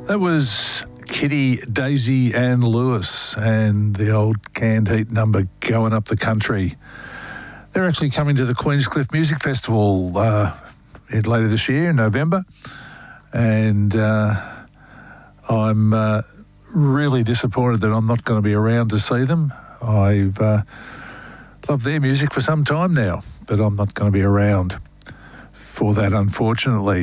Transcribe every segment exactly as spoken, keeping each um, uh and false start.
That was Kitty, Daisy and Lewis and the old Canned Heat number Going Up the Country. They're actually coming to the Queenscliff Music Festival uh, later this year in November, and uh, I'm uh, really disappointed that I'm not going to be around to see them. I've uh, loved their music for some time now, but I'm not going to be around for that, unfortunately.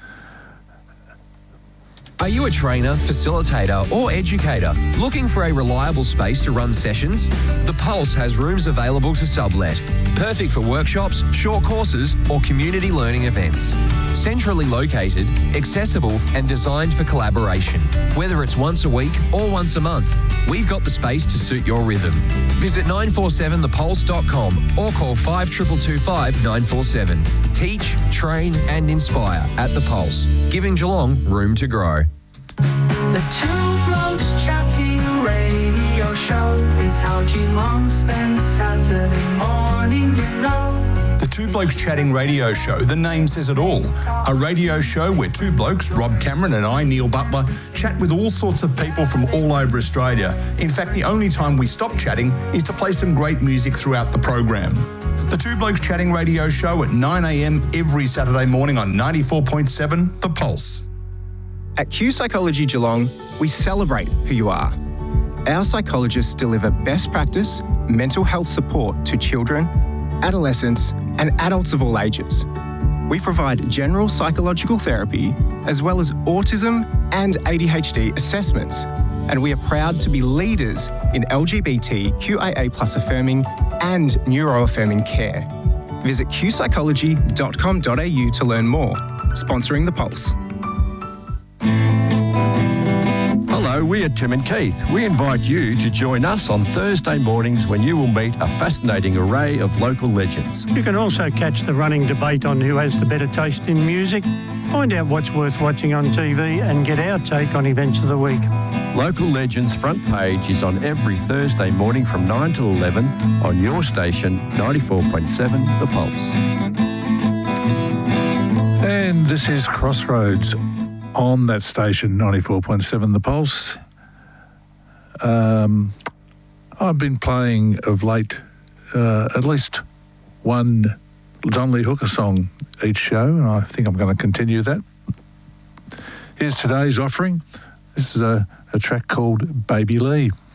Are you a trainer, facilitator or educator looking for a reliable space to run sessions? The Pulse has rooms available to sublet. Perfect for workshops, short courses or community learning events. Centrally located, accessible and designed for collaboration. Whether it's once a week or once a month, we've got the space to suit your rhythm. Visit nine four seven the pulse dot com or call five two two two five nine four seven. Teach, train and inspire at The Pulse, giving Geelong room to grow. The Two Blokes Chatting radio show is how Geelong spends Saturday morning, you know. The Two Blokes Chatting radio show, the name says it all. A radio show where two blokes, Rob Cameron and I, Neil Butler, chat with all sorts of people from all over Australia. In fact, the only time we stop chatting is to play some great music throughout the program. The Two Blokes Chatting radio show at nine a.m. every Saturday morning on ninety-four point seven The Pulse. At Q Psychology Geelong, we celebrate who you are. Our psychologists deliver best practice mental health support to children, adolescents, and adults of all ages. We provide general psychological therapy as well as autism and A D H D assessments, and we are proud to be leaders in L G B T Q I A plus affirming and neuroaffirming care. Visit q psychology dot com dot a u to learn more. Sponsoring The Pulse. Hello, we're Tim and Keith. We invite you to join us on Thursday mornings when you will meet a fascinating array of local legends. You can also catch the running debate on who has the better taste in music, find out what's worth watching on T V and get our take on events of the week. Local Legends front page is on every Thursday morning from nine till eleven on your station ninety-four point seven The Pulse. And this is Crossroads on that station, ninety-four point seven The Pulse. Um, I've been playing of late uh, at least one John Lee Hooker song each show, and I think I'm going to continue that. Here's today's offering. This is a, a track called Baby Lee.